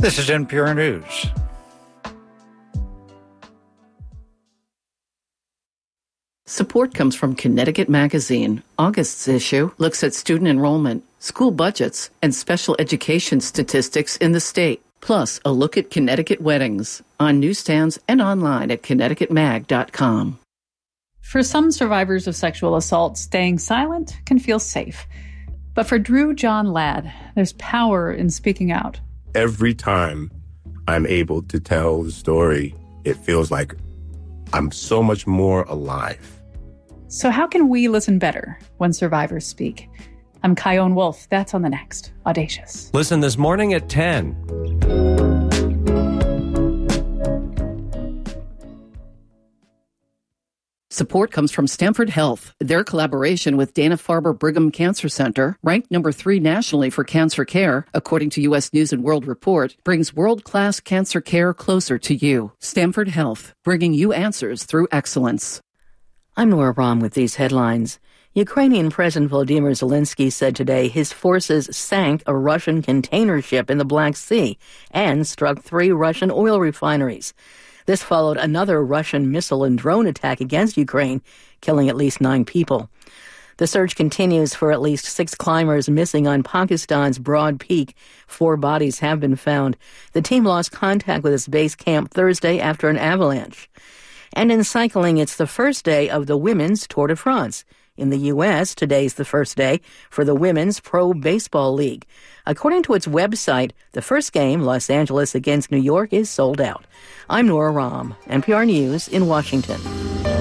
This is NPR News. Support comes from Connecticut Magazine. August's issue looks at student enrollment, school budgets, and special education statistics in the state. Plus, a look at Connecticut weddings on newsstands and online at connecticutmag.com. For some survivors of sexual assault, staying silent can feel safe. But for Drew John Ladd, there's power in speaking out. Every time I'm able to tell the story, it feels like I'm so much more alive. So how can we listen better when survivors speak? I'm Kyone Wolf. That's on the next Audacious. Listen this morning at 10. Support comes from Stanford Health. Their collaboration with Dana-Farber Brigham Cancer Center, ranked number 3 nationally for cancer care, according to U.S. News & World Report, brings world-class cancer care closer to you. Stanford Health, bringing you answers through excellence. I'm Nora Rahm with these headlines. Ukrainian President Volodymyr Zelensky said today his forces sank a Russian container ship in the Black Sea and struck 3 Russian oil refineries. This followed another Russian missile and drone attack against Ukraine, killing at least 9 people. The search continues for at least 6 climbers missing on Pakistan's Broad Peak. 4 bodies have been found. The team lost contact with its base camp Thursday after an avalanche. And in cycling, it's the first day of the Women's Tour de France. In the U.S., today's the first day for the Women's Pro Baseball League. According to its website, the first game, Los Angeles against New York, is sold out. I'm Nora Rahm, NPR News in Washington.